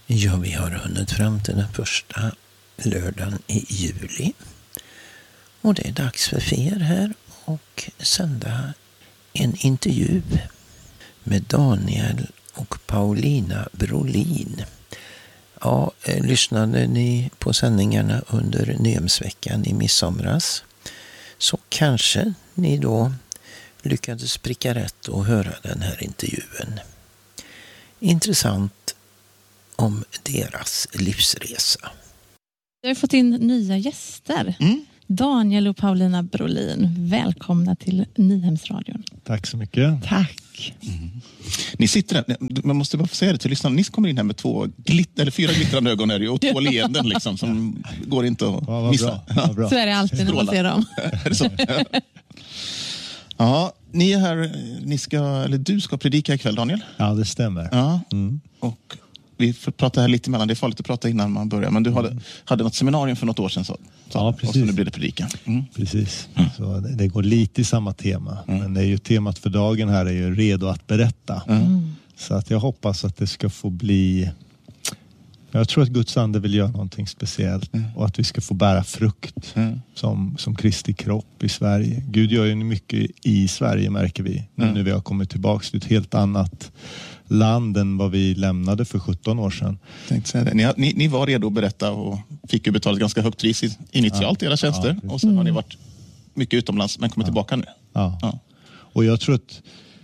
Ja, vi har hunnit fram till den första lördagen i juli. Och det är dags för er här och sända en intervju med Daniel och Paulina Brolin. Ja, lyssnade ni på sändningarna under Nyhemsveckan i midsomras så kanske ni då lyckades pricka rätt och höra den här intervjun. Intressant om deras livsresa. Vi har fått in nya gäster. Daniel och Paulina Brolin, välkomna till Nyhemsradion. Tack så mycket. Tack. Ni sitter här, man måste bara få säga det till lyssnarna. Ni kommer in här med 4 glittrande ögon är det, och 2 leenden liksom, som går inte att missa. Bra. Så är det alltid när man ser dem. Är det så? Ja, ni är här, du ska predika ikväll, Daniel. Ja, det stämmer. Ja, och vi får prata här lite emellan. Det är farligt att prata innan man börjar. Men du hade något seminarium för något år sedan. Ja, precis. Och så nu blir det predikan. Precis. Så det går lite i samma tema. Men det är ju temat för dagen här är ju redo att berätta. Så att jag hoppas att det ska få bli... Jag tror att Guds ande vill göra någonting speciellt. Och att vi ska få bära frukt som Kristi kropp i Sverige. Gud gör ju mycket i Sverige, märker vi. Nu vi har kommit tillbaka till ett helt annat land än vad vi lämnade för 17 år sedan. Tänkte säga det. Ni var redo att berätta och fick ju betala ett ganska högt pris initialt era tjänster. Och sen har ni varit mycket utomlands men kommit tillbaka nu. Ja. Och jag tror att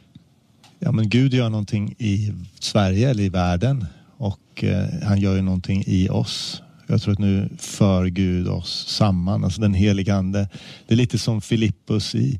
Gud gör någonting i Sverige eller i världen. Och han gör ju någonting i oss. Jag tror att nu för Gud oss samman. Alltså den heliga ande. Det är lite som Filippus i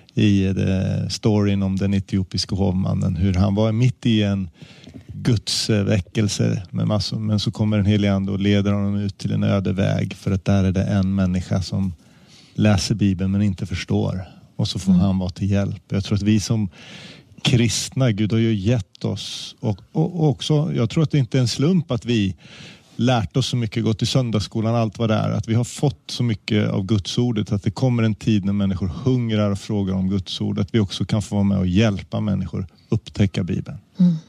storyn om den etiopiska hovmannen. Hur han var mitt i en Guds väckelse med massor. Men så kommer den heliga ande och leder honom ut till en öde väg. För att där är det en människa som läser Bibeln men inte förstår. Och så får han vara till hjälp. Jag tror att vi som kristna, Gud har ju gett oss och också, jag tror att det inte är en slump att vi lärt oss så mycket, gått i söndagsskolan, allt vad det är, att vi har fått så mycket av Guds ordet, att det kommer en tid när människor hungrar och frågar om Guds ord, att vi också kan få vara med och hjälpa människor upptäcka Bibeln.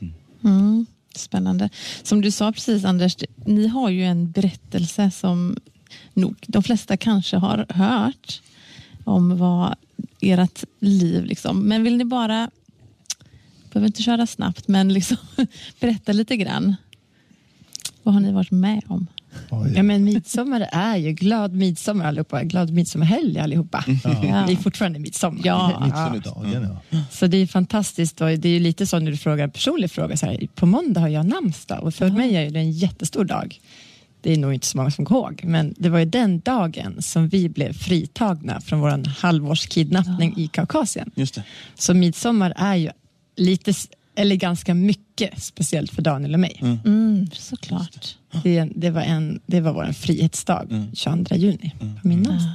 Spännande. Som du sa precis, Anders, ni har ju en berättelse som nog de flesta kanske har hört om vad ert liv liksom, men vill ni bara, behöver inte köra snabbt, men liksom berätta lite grann. Vad har ni varit med om? Ja, men midsommar är ju glad midsommar allihopa. Glad midsommarhelg allihopa. Det är fortfarande midsommar. Ja. Så det är fantastiskt. Och det är ju lite så när du frågar en personlig fråga. Så här, på måndag har jag namnsdag. Och för mig är det en jättestor dag. Det är nog inte så många som går ihåg. Men det var ju den dagen som vi blev fritagna från vår halvårskidnappning i Kaukasien. Just det. Så midsommar är ju lite, eller ganska mycket speciellt för Daniel och mig. Såklart. Det var vår frihetsdag 22 juni på min namnsdag.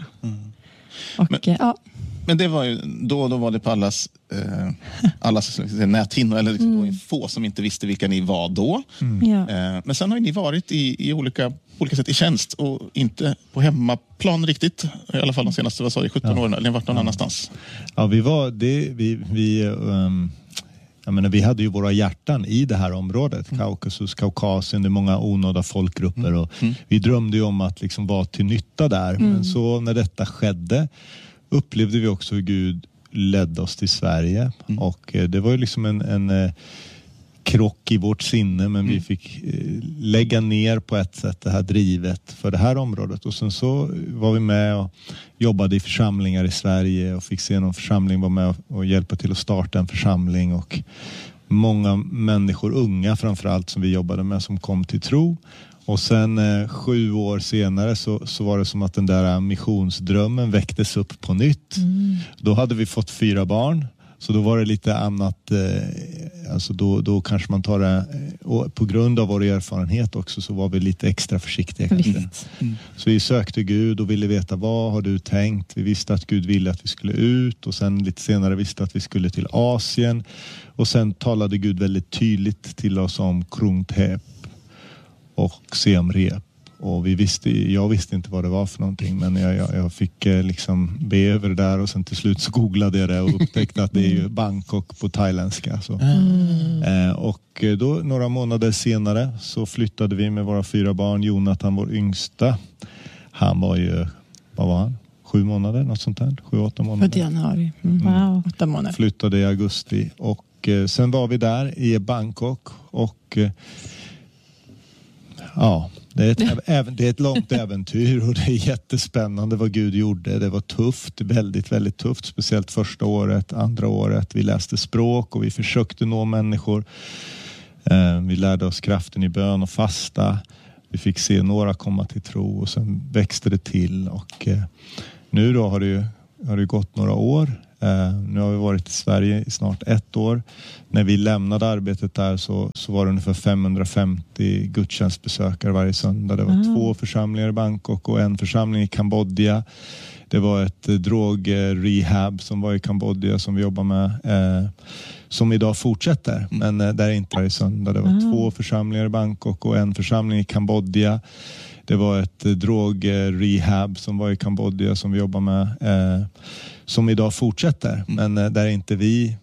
Och men det var ju då var det på allas näthinnor, eller liksom det var få som inte visste vilka ni var då. Men sen har ni varit i olika sätt i tjänst och inte på hemmaplan riktigt, i alla fall de senaste 17 åren, eller varit någon annanstans. Ja, vi var det vi hade ju våra hjärtan i det här området, Kaukasien, det är många onådda folkgrupper och vi drömde ju om att liksom vara till nytta där. Men så när detta skedde upplevde vi också hur Gud ledde oss till Sverige och det var ju liksom en krock i vårt sinne, men vi fick lägga ner på ett sätt det här drivet för det här området. Och sen så var vi med och jobbade i församlingar i Sverige och fick se någon församling vara med och hjälpa till att starta en församling, och många människor, unga framförallt, som vi jobbade med, som kom till tro. Och sen 7 år senare så var det som att den där missionsdrömmen väcktes upp på nytt. Då hade vi fått 4 barn. Så då var det lite annat, alltså då kanske man tar det, och på grund av vår erfarenhet också så var vi lite extra försiktiga kanske. Så vi sökte Gud och ville veta, vad har du tänkt? Vi visste att Gud ville att vi skulle ut, och sen lite senare visste att vi skulle till Asien, och sen talade Gud väldigt tydligt till oss om Krungthep och Siem Reap. Och jag visste inte vad det var för någonting, men jag fick liksom be över det där och sen till slut så googlade jag det och upptäckte att det är ju Bangkok på thailändska. Så. Och då några månader senare så flyttade vi med våra 4 barn. Jonathan, vår yngsta, han var ju, vad var han? 7 månader, något sånt där. 7-8 månader. För januari. Wow. 8 månader. Flyttade i augusti och sen var vi där i Bangkok och ja, det är ett långt äventyr och det är jättespännande vad Gud gjorde. Det var tufft, väldigt, väldigt tufft. Speciellt första året, andra året. Vi läste språk och vi försökte nå människor. Vi lärde oss kraften i bön och fasta. Vi fick se några komma till tro och sen växte det till. Och nu då har det gått några år. Nu har vi varit i Sverige i snart 1 år. När vi lämnade arbetet där så var det ungefär 550 gudstjänstbesökare varje söndag. Det var 2 församlingar i Bangkok och 1 församling i Kambodja. Det var ett drogrehab som var i Kambodja som vi jobbar med. Som idag fortsätter, men där är inte varje söndag. Det var 2 församlingar i Bangkok och 1 församling i Kambodja. Det var ett drogrehab som var i Kambodja som vi jobbar med. Som idag fortsätter, men där är inte vi